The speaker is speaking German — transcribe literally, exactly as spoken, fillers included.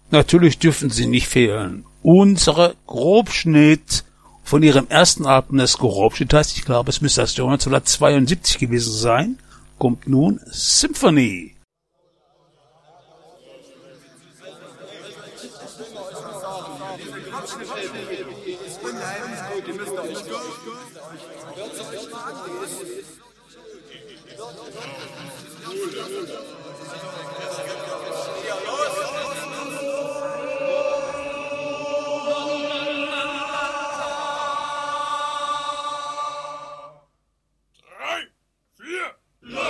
Natürlich dürfen sie nicht fehlen. Unsere Grobschnitt von ihrem ersten Album, das Grobschnitt heißt, ich glaube, es müsste das Jahr neunzehnhundertzweiundsiebzig gewesen sein, kommt nun Symphony.